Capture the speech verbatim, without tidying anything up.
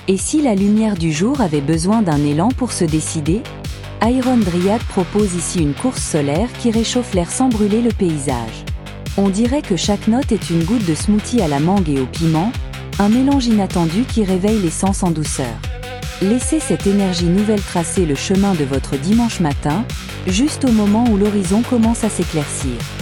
Et si la lumière du jour avait besoin d'un élan pour se décider? Iron Dryad propose ici une course solaire qui réchauffe l'air sans brûler le paysage. On dirait que chaque note est une goutte de smoothie à la mangue et au piment, un mélange inattendu qui réveille les sens en douceur. Laissez cette énergie nouvelle tracer le chemin de votre dimanche matin, juste au moment où l'horizon commence à s'éclaircir.